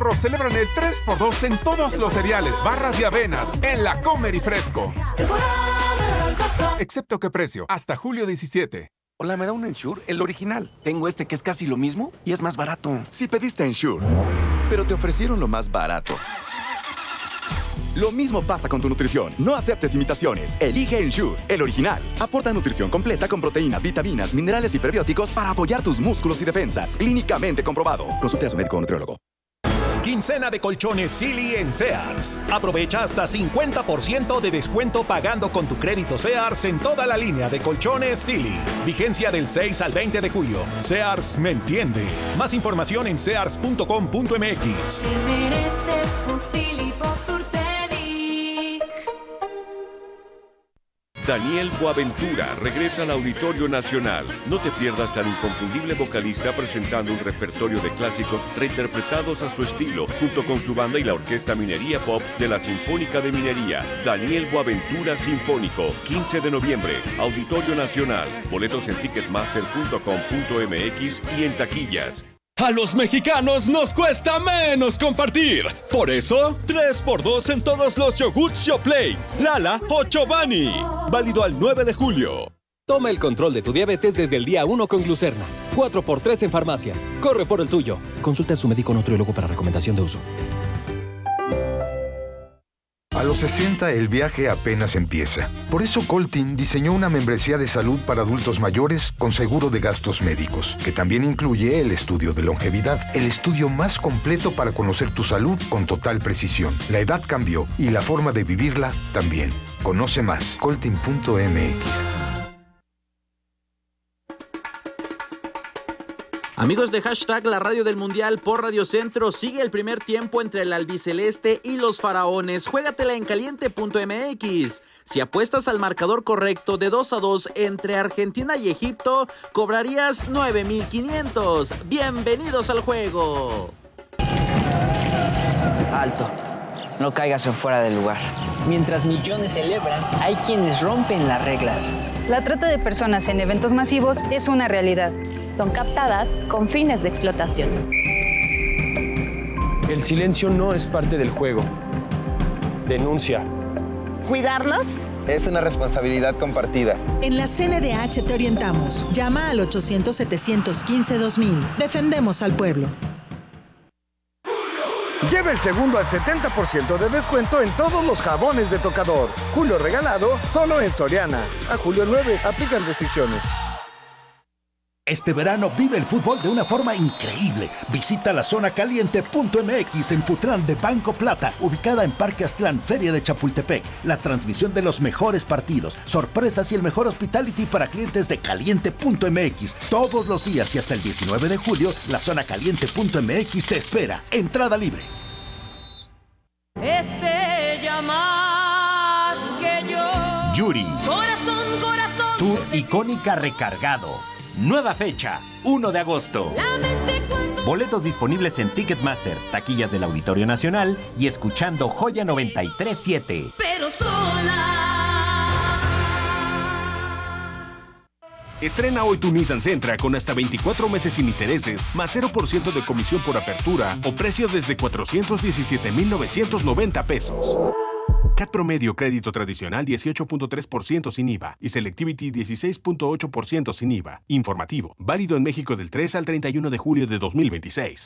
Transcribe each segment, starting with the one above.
Ahorro celebran el 3x2 en todos los cereales, barras y avenas en La Comer y Fresco. Excepto qué precio, hasta julio 17. Hola, ¿me da un Ensure? El original. Tengo este que es casi lo mismo y es más barato. Si pediste Ensure, pero te ofrecieron lo más barato. Lo mismo pasa con tu nutrición. No aceptes imitaciones. Elige Ensure, el original. Aporta nutrición completa con proteínas, vitaminas, minerales y prebióticos para apoyar tus músculos y defensas. Clínicamente comprobado. Consulte a su médico o nutriólogo. Quincena de colchones Silly en Sears. Aprovecha hasta 50% de descuento pagando con tu crédito Sears en toda la línea de colchones Silly. Vigencia del 6 al 20 de julio. Sears me entiende. Más información en sears.com.mx. Te mereces un Silly Posturepedic. Daniel Boaventura regresa al Auditorio Nacional. No te pierdas al inconfundible vocalista presentando un repertorio de clásicos reinterpretados a su estilo, junto con su banda y la Orquesta Minería Pops de la Sinfónica de Minería. Daniel Boaventura Sinfónico, 15 de noviembre, Auditorio Nacional. Boletos en ticketmaster.com.mx y en taquillas. A los mexicanos nos cuesta menos compartir. Por eso, 3x2 en todos los yogurts Yoplait, Lala o Chobani. Válido al 9 de julio. Toma el control de tu diabetes desde el día 1 con Glucerna. 4x3 en farmacias. Corre por el tuyo. Consulta a su médico nutriólogo para recomendación de uso. A los 60 el viaje apenas empieza. Por eso Coltin diseñó una membresía de salud para adultos mayores con seguro de gastos médicos, que también incluye el estudio de longevidad, el estudio más completo para conocer tu salud con total precisión. La edad cambió y la forma de vivirla también. Conoce más, coltin.mx. Amigos de Hashtag La Radio del Mundial por Radio Centro, sigue el primer tiempo entre el albiceleste y los faraones. Juégatela en caliente.mx. Si apuestas al marcador correcto de 2-2 entre Argentina y Egipto, cobrarías 9,500. Bienvenidos al juego. Alto, no caigas en fuera del lugar. Mientras millones celebran, hay quienes rompen las reglas. La trata de personas en eventos masivos es una realidad. Son captadas con fines de explotación. El silencio no es parte del juego. Denuncia. ¿Cuidarlos? Es una responsabilidad compartida. En la CNDH te orientamos. Llama al 800-715-2000. Defendemos al pueblo. Lleva el segundo al 70% de descuento en todos los jabones de tocador. Julio regalado, solo en Soriana. A julio 9, aplican restricciones. Este verano vive el fútbol de una forma increíble. Visita la zona caliente.mx en Futrán de Banco Plata, ubicada en Parque Aztlán, Feria de Chapultepec. La transmisión de los mejores partidos, sorpresas y el mejor hospitality para clientes de caliente.mx. Todos los días y hasta el 19 de julio, la zona caliente.mx te espera. Entrada libre. Es ella más que yo. Yuri. Corazón, corazón. Tour icónica recargado. Nueva fecha, 1 de agosto. Boletos disponibles en Ticketmaster, taquillas del Auditorio Nacional y escuchando Joya 93.7. Pero sola. Estrena hoy tu Nissan Sentra con hasta 24 meses sin intereses, más 0% de comisión por apertura o precio desde 417,990 pesos. CAT promedio crédito tradicional 18.3% sin IVA y Selectivity 16.8% sin IVA. Informativo. Válido en México del 3 al 31 de julio de 2026.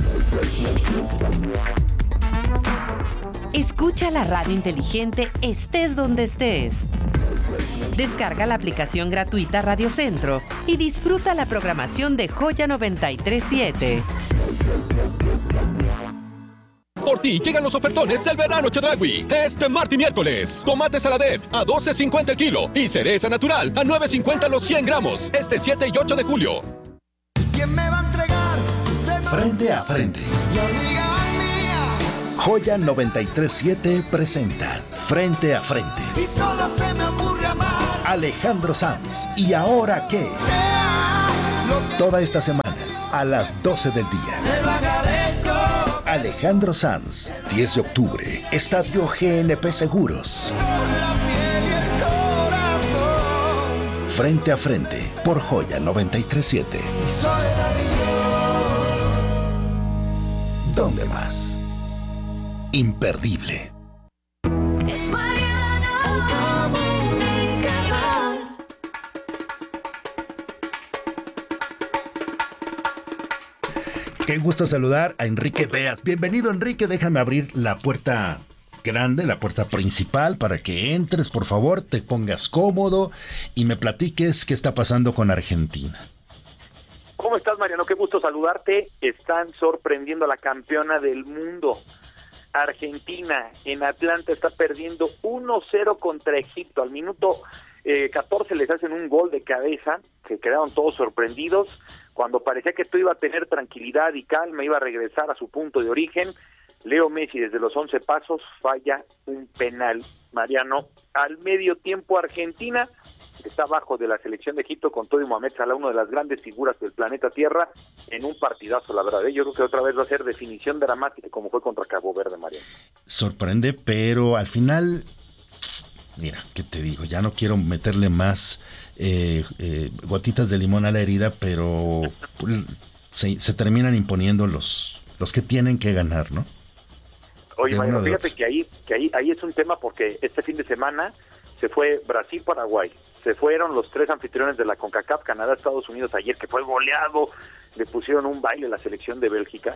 Escucha la radio inteligente estés donde estés. Descarga la aplicación gratuita Radio Centro y disfruta la programación de Joya 93.7. Por ti llegan los ofertones del verano Chedraui. Este martes y miércoles. Tomate Saladet a $12.50 el kilo y cereza natural a $9.50 los 100 gramos. Este 7 y 8 de julio. ¿Quién me va a entregar su Frente a frente. Joya 93.7 presenta Frente a frente. Y solo se me ocurre amar. Alejandro Sanz. ¿Y ahora qué? Toda esta semana a las 12 del día. Te lo agradezco. Alejandro Sanz, 10 de octubre, Estadio GNP Seguros. Frente a frente, por Joya 93.7. ¿Dónde más? Imperdible. Es Mariano el comunicador. Qué gusto saludar a Enrique Beas. Bienvenido, Enrique. Déjame abrir la puerta grande, la puerta principal, para que entres, por favor, te pongas cómodo y me platiques qué está pasando con Argentina. ¿Cómo estás, Mariano? Qué gusto saludarte. Están sorprendiendo a la campeona del mundo. Argentina en Atlanta está perdiendo 1-0 contra Egipto. Al minuto 14 les hacen un gol de cabeza, que quedaron todos sorprendidos. Cuando parecía que todo iba a tener tranquilidad y calma, iba a regresar a su punto de origen, Leo Messi desde los 11 pasos falla un penal. Mariano, al medio tiempo Argentina está abajo de la selección de Egipto con todo y Mohamed Salah, una de las grandes figuras del planeta Tierra, en un partidazo, la verdad. Yo creo que otra vez va a ser definición dramática como fue contra Cabo Verde, Mariano. Sorprende, pero al final, mira, ¿qué te digo? Ya no quiero meterle más gotitas de limón a la herida, pero se terminan imponiendo los que tienen que ganar, ¿no? Oye, Mariano, fíjate que ahí es un tema, porque este fin de semana se fue Brasil-Paraguay, se fueron los 3 anfitriones de la CONCACAF, Canadá, Estados Unidos ayer, que fue goleado, le pusieron un baile a la selección de Bélgica,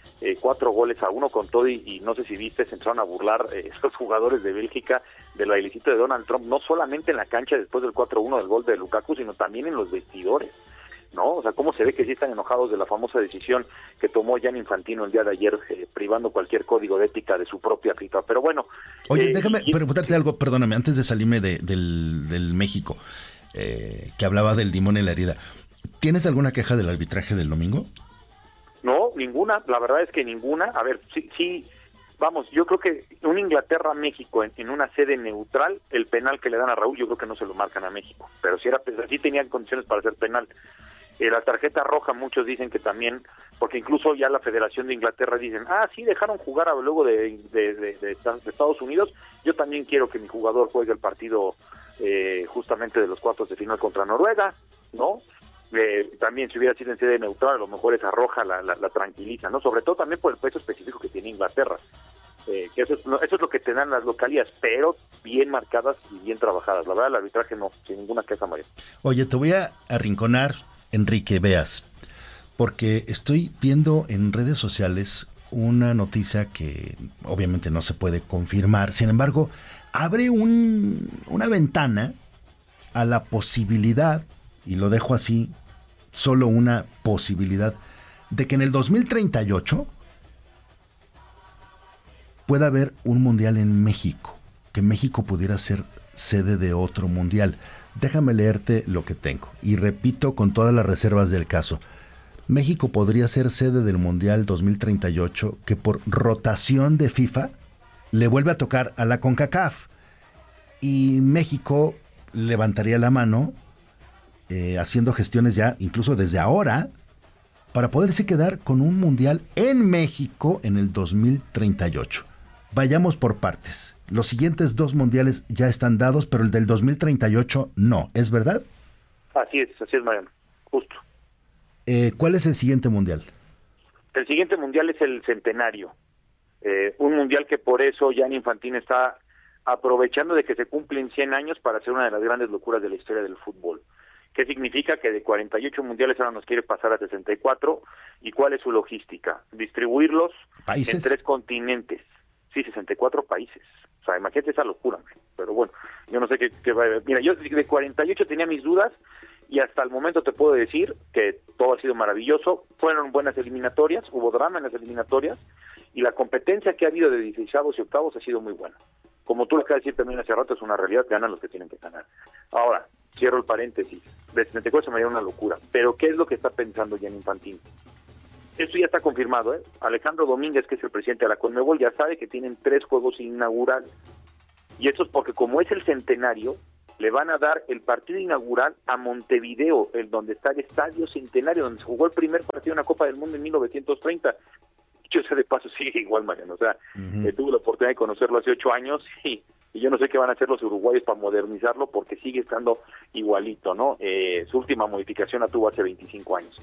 4-1 con todo, y no sé si viste, se empezaron a burlar estos jugadores de Bélgica del bailecito de Donald Trump, no solamente en la cancha después del 4-1 del gol de Lukaku, sino también en los vestidores, ¿no? O sea, cómo se ve que sí están enojados de la famosa decisión que tomó Gianni Infantino el día de ayer, privando cualquier código de ética de su propia FIFA. Pero bueno. Oye, déjame preguntarte algo, perdóname, antes de salirme del México, que hablaba del limón en la herida. ¿Tienes alguna queja del arbitraje del domingo? No, ninguna, la verdad es que ninguna. A ver, sí, vamos, yo creo que un Inglaterra-México en una sede neutral, el penal que le dan a Raúl, yo creo que no se lo marcan a México, pero sí tenían condiciones para hacer penal. La tarjeta roja, muchos dicen que también, porque incluso ya la Federación de Inglaterra dicen, sí dejaron jugar luego de Estados Unidos, yo también quiero que mi jugador juegue el partido justamente de los cuartos de final contra Noruega, ¿no? También si hubiera sido en sede neutral, a lo mejor esa roja la tranquiliza, ¿no? Sobre todo también por el peso específico que tiene Inglaterra, que eso es lo que te dan las localías, pero bien marcadas y bien trabajadas. La verdad, el arbitraje no, sin ninguna queja, María. Oye, te voy a arrinconar, Enrique Beas, porque estoy viendo en redes sociales una noticia que obviamente no se puede confirmar, sin embargo, abre una ventana a la posibilidad, y lo dejo así, solo una posibilidad, de que en el 2038 pueda haber un mundial en México, que México pudiera ser sede de otro mundial. Déjame leerte lo que tengo, y repito con todas las reservas del caso. México podría ser sede del Mundial 2038, que por rotación de FIFA le vuelve a tocar a la CONCACAF, y México levantaría la mano haciendo gestiones ya, incluso desde ahora, para poderse quedar con un mundial en México en el 2038. Vayamos por partes. Los siguientes 2 mundiales ya están dados, pero el del 2038 no, ¿es verdad? Así es, Mariano, justo. ¿Cuál es el siguiente mundial? El siguiente mundial es el centenario. Un mundial que por eso Gianni Infantino está aprovechando de que se cumplen 100 años para hacer una de las grandes locuras de la historia del fútbol. ¿Qué significa? Que de 48 mundiales ahora nos quiere pasar a 64. ¿Y cuál es su logística? Distribuirlos ¿Países? en 3 continentes. Sí, 64 países. O sea, imagínate esa locura. Pero bueno, yo no sé qué va a haber. Mira, yo de 48 tenía mis dudas y hasta el momento te puedo decir que todo ha sido maravilloso. Fueron buenas eliminatorias, hubo drama en las eliminatorias y la competencia que ha habido de 16avos y octavos ha sido muy buena. Como tú lo acabas de decir también hace rato, es una realidad, ganan los que tienen que ganar. Ahora, cierro el paréntesis, de 74 me dio una locura, pero ¿qué es lo que está pensando Gianni Infantino? Esto ya está confirmado, ¿eh? Alejandro Domínguez, que es el presidente de la CONMEBOL, ya sabe que tienen 3 juegos inaugurales, y esto es porque como es el centenario, le van a dar el partido inaugural a Montevideo, el donde está el Estadio Centenario, donde se jugó el primer partido de una Copa del Mundo en 1930, yo sé de paso sigue igual, Mariano, o sea, tuve la oportunidad de conocerlo hace 8 años y yo no sé qué van a hacer los uruguayos para modernizarlo porque sigue estando igualito, ¿no? Su última modificación la tuvo hace 25 años.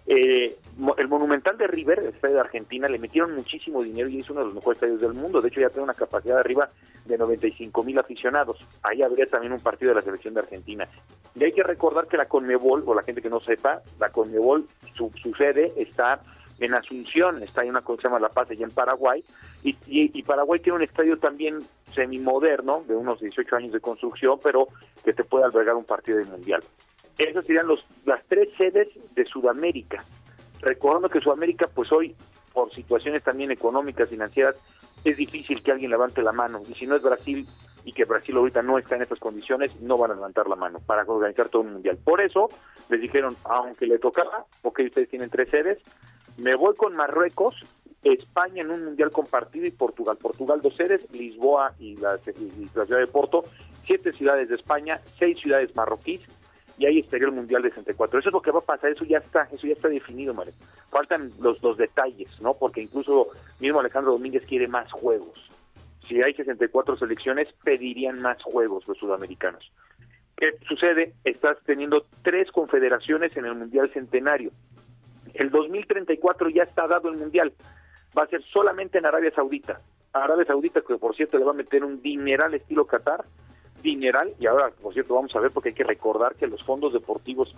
El Monumental de River, el estadio de Argentina, le metieron muchísimo dinero y es uno de los mejores estadios del mundo. De hecho, ya tiene una capacidad de arriba de 95,000 aficionados. Ahí habría también un partido de la selección de Argentina. Y hay que recordar que la Conmebol, o la gente que no sepa, la Conmebol, su sede está en Asunción, está en una cosa que se llama La Paz, allá en Paraguay, y Paraguay tiene un estadio también semimoderno, de unos 18 años de construcción, pero que te puede albergar un partido del Mundial. Esas serían las 3 sedes de Sudamérica. Recordando que Sudamérica, pues hoy, por situaciones también económicas, financieras, es difícil que alguien levante la mano. Y si no es Brasil, y que Brasil ahorita no está en estas condiciones, no van a levantar la mano para organizar todo un mundial. Por eso les dijeron, aunque le tocaba, porque ustedes tienen 3 sedes, me voy con Marruecos, España en un mundial compartido y Portugal. Portugal 2 sedes, Lisboa y la ciudad de Porto, 7 ciudades de España, 6 ciudades marroquíes, y ahí estaría el Mundial de 64. Eso es lo que va a pasar, eso ya está definido, María. Faltan los detalles, ¿no? Porque incluso mismo Alejandro Domínguez quiere más juegos. Si hay 64 selecciones, pedirían más juegos los sudamericanos. ¿Qué sucede? Estás teniendo 3 confederaciones en el Mundial Centenario. El 2034 ya está dado el Mundial. Va a ser solamente en Arabia Saudita. Arabia Saudita, que por cierto le va a meter un dineral estilo Qatar, dineral, y ahora, por cierto, vamos a ver, porque hay que recordar que los fondos deportivos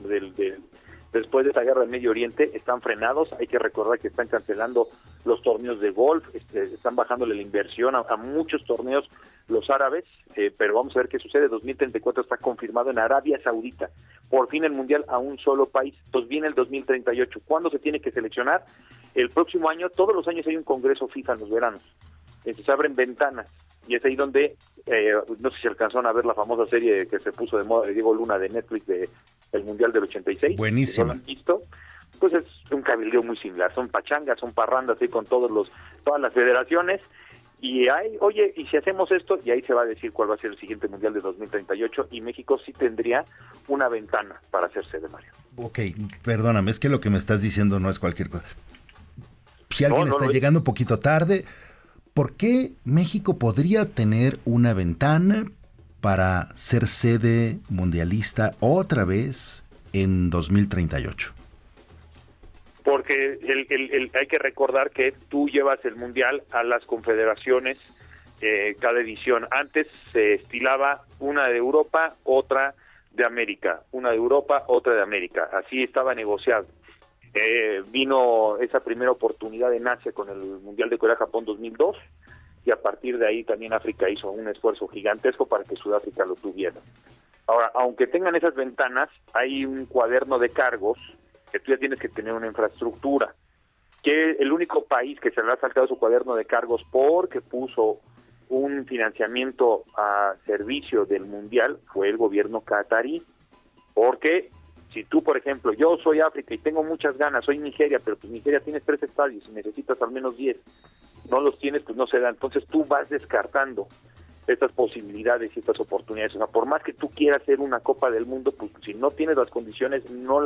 después de esta guerra del Medio Oriente están frenados. Hay que recordar que están cancelando los torneos de golf, están bajándole la inversión a muchos torneos los árabes, pero vamos a ver qué sucede. 2034 está confirmado en Arabia Saudita. Por fin el Mundial a un solo país. Entonces viene el 2038. ¿Cuándo se tiene que seleccionar? El próximo año. Todos los años hay un congreso FIFA en los veranos. Se abren ventanas. Y es ahí donde, no sé si alcanzaron a ver la famosa serie que se puso de moda de Diego Luna de Netflix de el Mundial del 86. Buenísimo. ¿Lo han visto? Pues es un cabildeo muy similar. Son pachangas, son parrandas ahí con todas las federaciones. Y oye, y si hacemos esto, y ahí se va a decir cuál va a ser el siguiente Mundial de 2038, y México sí tendría una ventana para hacerse de Mario. Ok, perdóname, es que lo que me estás diciendo no es cualquier cosa. Si alguien está llegando un poquito tarde, ¿por qué México podría tener una ventana para ser sede mundialista otra vez en 2038? Porque hay que recordar que tú llevas el Mundial a las confederaciones cada edición. Antes se estilaba una de Europa, otra de América, una de Europa, otra de América. Así estaba negociado. Vino esa primera oportunidad en Asia con el Mundial de Corea-Japón 2002, y a partir de ahí también África hizo un esfuerzo gigantesco para que Sudáfrica lo tuviera. Ahora, aunque tengan esas ventanas, hay un cuaderno de cargos que tú ya tienes que tener una infraestructura, que el único país que se le ha saltado su cuaderno de cargos porque puso un financiamiento a servicio del Mundial fue el gobierno catarí. Porque si tú, por ejemplo, yo soy África y tengo muchas ganas, soy Nigeria, pero pues Nigeria tienes 3 estadios y necesitas al menos 10, no los tienes, pues no se da. Entonces tú vas descartando estas posibilidades y estas oportunidades. O sea, por más que tú quieras hacer una Copa del Mundo, pues si no tienes las condiciones, no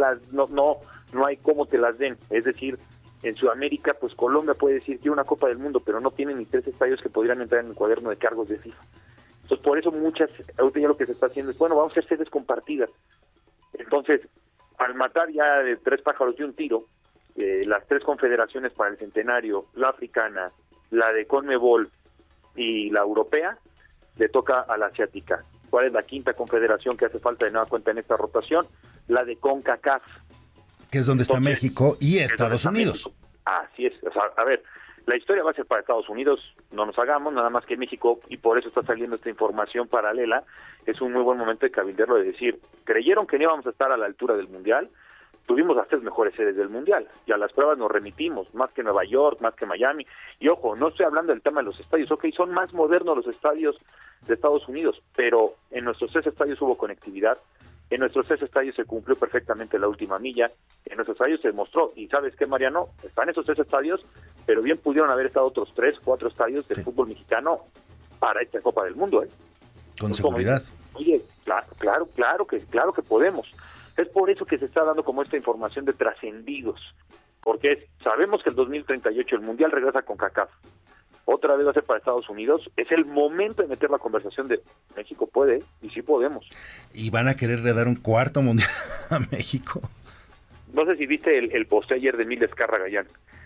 hay cómo te las den. Es decir, en Sudamérica, pues Colombia puede decir que una Copa del Mundo, pero no tiene ni 3 estadios que podrían entrar en el cuaderno de cargos de FIFA. Entonces, por eso ahorita ya lo que se está haciendo es, bueno, vamos a hacer sedes compartidas. Entonces, al matar ya de 3 pájaros de un tiro, las 3 confederaciones para el centenario, la africana, la de Conmebol y la europea, le toca a la asiática. ¿Cuál es la 5ª confederación que hace falta de nueva cuenta en esta rotación? La de CONCACAF. Que es donde está México y Estados Unidos. México. Así es. O sea, a ver, la historia va a ser para Estados Unidos, no nos hagamos, nada más que México, y por eso está saliendo esta información paralela. Es un muy buen momento de cabilderlo, de decir, creyeron que no íbamos a estar a la altura del Mundial, tuvimos las 3 mejores sedes del Mundial, y a las pruebas nos remitimos, más que Nueva York, más que Miami, y ojo, no estoy hablando del tema de los estadios, ok, son más modernos los estadios de Estados Unidos, pero en nuestros 3 estadios hubo conectividad, en nuestros 3 estadios se cumplió perfectamente la última milla, en nuestros estadios se demostró, y ¿sabes qué, Mariano? Están esos 3 estadios, pero bien pudieron haber estado otros 3, 4 estadios del fútbol mexicano para esta Copa del Mundo, ¿eh? Con seguridad. Oye, claro que podemos. Es por eso que se está dando como esta información de trascendidos, porque sabemos que el 2038 el Mundial regresa con CONCACAF, otra vez va a ser para Estados Unidos, es el momento de meter la conversación de México puede, y sí podemos. ¿Y van a querer dar un 4º Mundial a México? No sé si viste el posteo ayer de Emilio Azcárraga Gallán.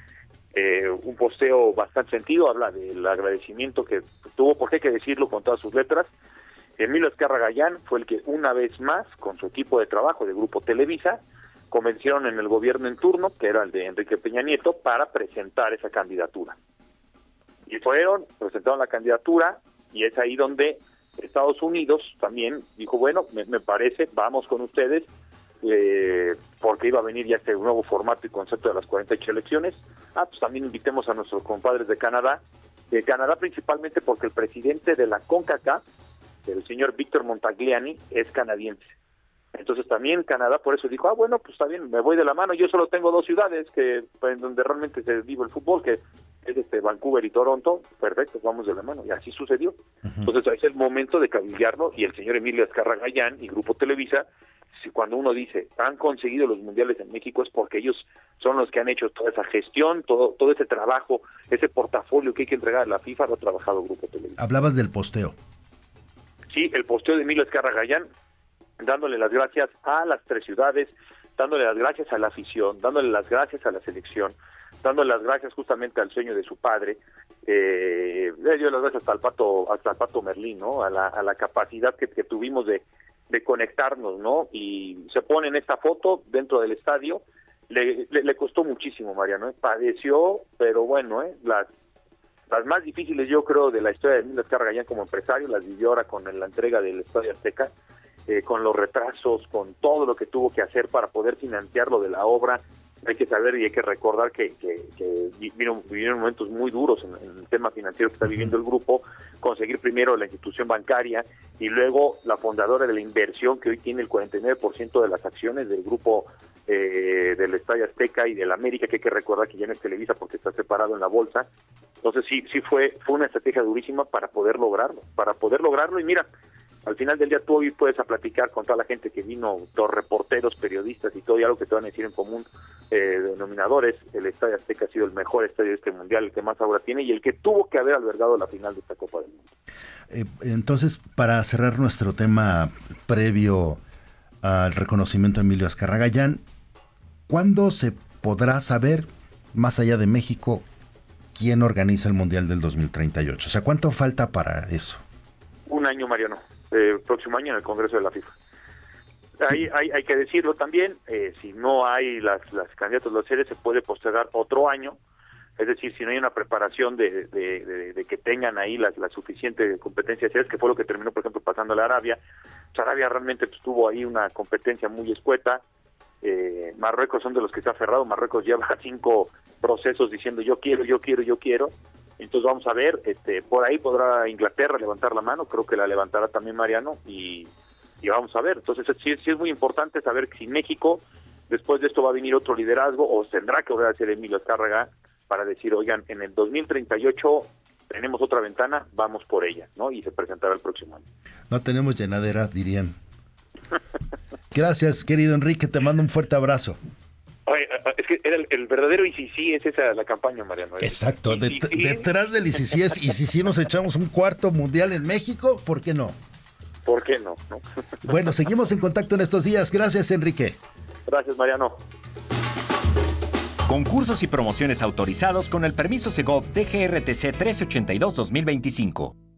Un posteo bastante sentido, habla del agradecimiento que tuvo, porque hay que decirlo con todas sus letras. Emilio Azcárraga Gallán fue el que una vez más, con su equipo de trabajo de Grupo Televisa, convencieron en el gobierno en turno, que era el de Enrique Peña Nieto, para presentar esa candidatura. Y presentaron la candidatura, y es ahí donde Estados Unidos también dijo, bueno, me parece, vamos con ustedes, porque iba a venir ya este nuevo formato y concepto de las 48 elecciones. Pues también invitemos a nuestros compadres de Canadá principalmente porque el presidente de la CONCACAF, el señor Víctor Montagliani, es canadiense. Entonces también Canadá por eso dijo, bueno, pues está bien, me voy de la mano. Yo solo tengo 2 ciudades en donde realmente se vive el fútbol, que es Vancouver y Toronto. Perfecto, vamos de la mano. Y así sucedió. Entonces es el momento de cabildearlo, y el señor Emilio Azcárraga Gallán y Grupo Televisa, cuando uno dice, han conseguido los mundiales en México, es porque ellos son los que han hecho toda esa gestión, todo ese trabajo, ese portafolio que hay que entregar a la FIFA, lo ha trabajado Grupo Televisa. Hablabas del posteo. Sí, el posteo de Emilio Azcárraga Gallán, dándole las gracias a las 3 ciudades, dándole las gracias a la afición, dándole las gracias a la selección, dándole las gracias justamente al sueño de su padre, le dio las gracias hasta el Pato Merlín, ¿no? A la capacidad que tuvimos de conectarnos, ¿no? Y se pone en esta foto dentro del estadio. Le costó muchísimo, Mariano, padeció, pero bueno, las más difíciles, yo creo, de la historia de Emilio Azcárraga Gallán como empresario, las vivió ahora con la entrega del Estadio Azteca, con los retrasos, con todo lo que tuvo que hacer para poder financiar lo de la obra. Hay que saber y hay que recordar que vivieron momentos muy duros en el tema financiero que está viviendo el grupo, conseguir primero la institución bancaria y luego la fundadora de la inversión, que hoy tiene el 49% de las acciones del grupo del Estadio Azteca y del América, que hay que recordar que ya no es Televisa porque está separado en la bolsa. Entonces sí fue una estrategia durísima para poder lograrlo, y mira, al final del día tú hoy puedes platicar con toda la gente que vino, los reporteros, periodistas y todo, y algo que te van a decir en común, denominadores, el Estadio Azteca ha sido el mejor estadio de este mundial, el que más ahora tiene y el que tuvo que haber albergado la final de esta Copa del Mundo. Entonces, para cerrar nuestro tema previo al reconocimiento a Emilio Azcárraga Gallán, ¿cuándo se podrá saber, más allá de México, quién organiza el Mundial del 2038? O sea, ¿cuánto falta para eso? Un año, Mariano. Próximo año en el Congreso de la FIFA. Hay que decirlo también, si no hay las candidatos de las series, se puede postergar otro año, es decir, si no hay una preparación de que tengan ahí la suficiente competencia de series, que fue lo que terminó, por ejemplo, pasando a la Arabia. Arabia realmente tuvo ahí una competencia muy escueta. Marruecos son de los que se ha aferrado. Marruecos lleva 5 procesos diciendo yo quiero. Entonces vamos a ver, por ahí podrá Inglaterra levantar la mano, creo que la levantará también Mariano, y vamos a ver. Entonces sí es muy importante saber que si México, después de esto va a venir otro liderazgo, o tendrá que volver a ser Emilio Azcárraga para decir, oigan, en el 2038 tenemos otra ventana, vamos por ella, ¿no? Y se presentará el próximo año. No tenemos llenadera, dirían. Gracias, querido Enrique, te mando un fuerte abrazo. Oye, es que era el verdadero ICC, es esa la campaña, Mariano. Exacto, detrás del ICC es, y si nos echamos un 4º mundial en México, ¿por qué no? ¿Por qué no? Bueno, seguimos en contacto en estos días. Gracias, Enrique. Gracias, Mariano. Concursos y promociones autorizados con el permiso Segov DGRTC 1382-2025.